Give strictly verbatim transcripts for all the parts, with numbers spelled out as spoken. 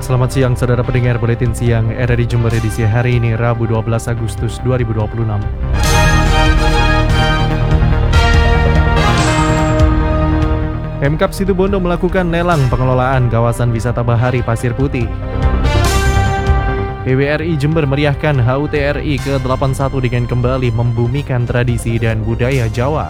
Selamat siang saudara pendengar Buletin Siang R R I Jember edisi hari ini Rabu dua belas Agustus dua ribu dua puluh enam. Pemkab Situbondo melakukan lelang pengelolaan kawasan wisata Bahari Pasir Putih. P W R I Jember meriahkan H U T R I ke delapan puluh satu dengan kembali membumikan tradisi dan budaya Jawa.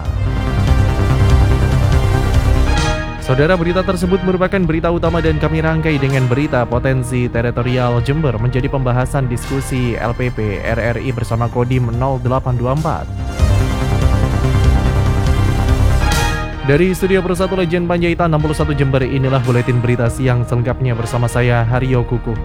Saudara, berita tersebut merupakan berita utama dan kami rangkai dengan berita potensi teritorial Jember menjadi pembahasan diskusi L P P R R I bersama Kodim nol delapan dua empat. Dari Studio Persatu Legend Panjaitan enam puluh satu Jember, inilah Buletin Berita Siang selengkapnya bersama saya Haryo Kukuh.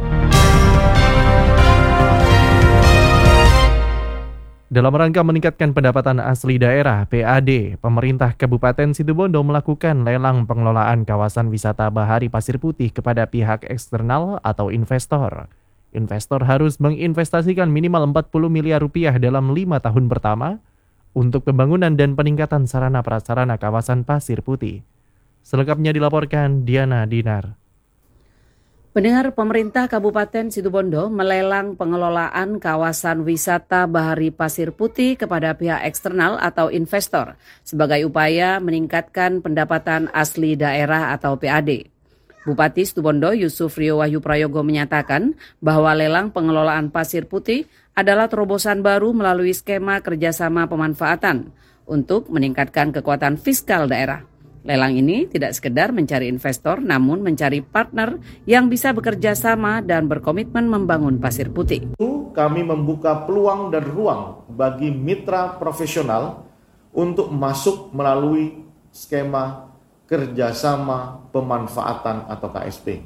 Dalam rangka meningkatkan pendapatan asli daerah P A D, pemerintah Kabupaten Situbondo melakukan lelang pengelolaan kawasan wisata Bahari Pasir Putih kepada pihak eksternal atau investor. Investor harus menginvestasikan minimal empat puluh miliar rupiah dalam lima tahun pertama untuk pembangunan dan peningkatan sarana prasarana kawasan Pasir Putih. Selengkapnya dilaporkan Diana Dinar. Pendengar, pemerintah Kabupaten Situbondo melelang pengelolaan kawasan wisata Bahari Pasir Putih kepada pihak eksternal atau investor sebagai upaya meningkatkan pendapatan asli daerah atau P A D. Bupati Situbondo Yusuf Rio Wahyu Prayogo menyatakan bahwa lelang pengelolaan Pasir Putih adalah terobosan baru melalui skema kerjasama pemanfaatan untuk meningkatkan kekuatan fiskal daerah. Lelang ini tidak sekedar mencari investor, namun mencari partner yang bisa bekerja sama dan berkomitmen membangun Pasir Putih. Kami membuka peluang dan ruang bagi mitra profesional untuk masuk melalui skema kerjasama pemanfaatan atau K S P.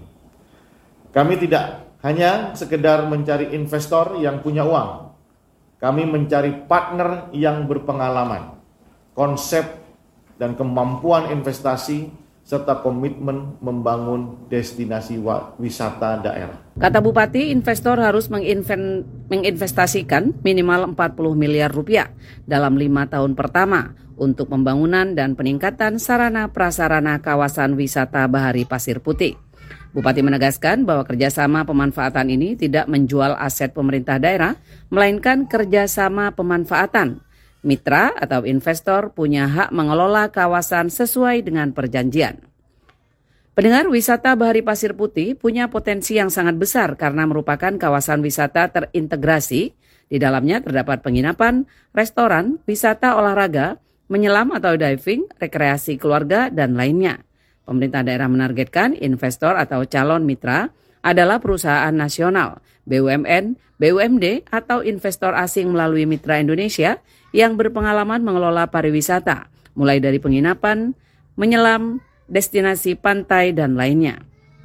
Kami tidak hanya sekedar mencari investor yang punya uang, kami mencari partner yang berpengalaman, konsep dan kemampuan investasi, serta komitmen membangun destinasi wisata daerah. Kata Bupati, investor harus menginven, menginvestasikan minimal empat puluh miliar rupiah dalam lima tahun pertama untuk pembangunan dan peningkatan sarana prasarana kawasan wisata Bahari Pasir Putih. Bupati menegaskan bahwa kerjasama pemanfaatan ini tidak menjual aset pemerintah daerah, melainkan kerjasama pemanfaatan. Mitra atau investor punya hak mengelola kawasan sesuai dengan perjanjian. Pendengar, wisata Bahari Pasir Putih punya potensi yang sangat besar karena merupakan kawasan wisata terintegrasi. Di dalamnya terdapat penginapan, restoran, wisata olahraga, menyelam atau diving, rekreasi keluarga, dan lainnya. Pemerintah daerah menargetkan investor atau calon mitra adalah perusahaan nasional, B U M N, B U M D, atau investor asing melalui Mitra Indonesia yang berpengalaman mengelola pariwisata, mulai dari penginapan, menyelam, destinasi pantai, dan lainnya.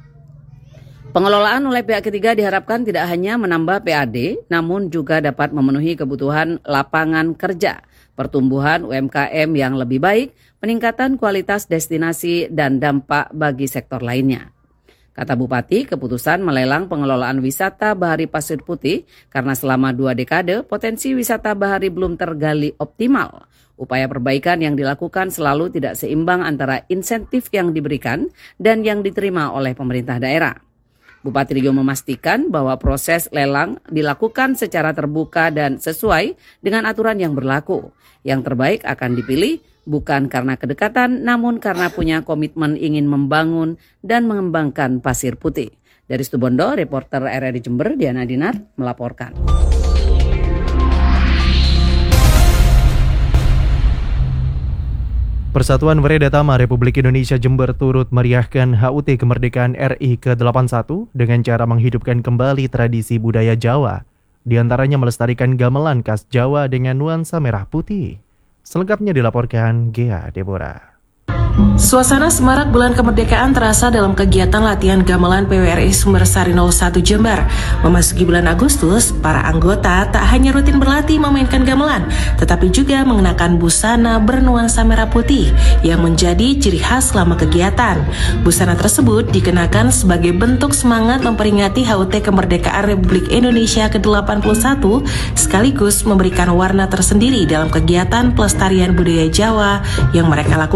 Pengelolaan oleh pihak ketiga diharapkan tidak hanya menambah P A D, namun juga dapat memenuhi kebutuhan lapangan kerja, pertumbuhan U M K M yang lebih baik, peningkatan kualitas destinasi, dan dampak bagi sektor lainnya. Kata Bupati, keputusan melelang pengelolaan wisata Bahari Pasir Putih karena selama dua dekade potensi wisata bahari belum tergali optimal. Upaya perbaikan yang dilakukan selalu tidak seimbang antara insentif yang diberikan dan yang diterima oleh pemerintah daerah. Bupati Rio memastikan bahwa proses lelang dilakukan secara terbuka dan sesuai dengan aturan yang berlaku. Yang terbaik akan dipilih bukan karena kedekatan, namun karena punya komitmen ingin membangun dan mengembangkan Pasir Putih. Dari Situbondo, reporter R R I Jember Diana Dinar melaporkan. Persatuan Weredatama Republik Indonesia Jember turut meriahkan H U T Kemerdekaan R I ke delapan puluh satu dengan cara menghidupkan kembali tradisi budaya Jawa. Di antaranya melestarikan gamelan khas Jawa dengan nuansa merah putih. Selengkapnya dilaporkan Gea Deborah. Suasana semarak bulan kemerdekaan terasa dalam kegiatan latihan gamelan P W R I Sumbersari nol satu Jember. Memasuki bulan Agustus, para anggota tak hanya rutin berlatih memainkan gamelan, tetapi juga mengenakan busana bernuansa merah putih yang menjadi ciri khas selama kegiatan. Busana tersebut dikenakan sebagai bentuk semangat memperingati H U T Kemerdekaan Republik Indonesia ke delapan puluh satu, sekaligus memberikan warna tersendiri dalam kegiatan pelestarian budaya Jawa yang mereka lakukan.